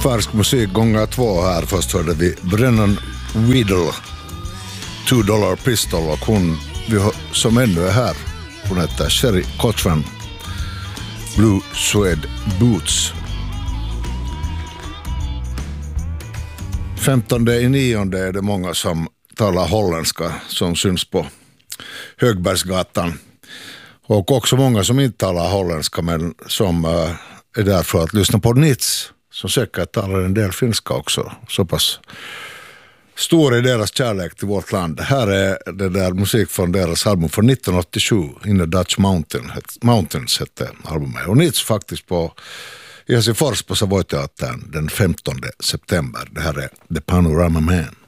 Färsk musik gånger 2 här. Först hörde vi Brennan Weedle, $2 Pistol, och hon som ännu är här, hon heter Sherry Cochran, Blue Suede Boots. 15/9 är det många som talar holländska som syns på Högbergsgatan. Och också många som inte talar holländska men som är där för att lyssna på Nits, som säkert talar en del finska också. Så pass stor är deras kärlek till vårt land. Här är det där musik från deras album från 1987, In the Dutch Mountains hette albumet. Och Nits faktiskt i Helsingfors på Savoy-teatern den 15 september. Det här är The Panorama Man.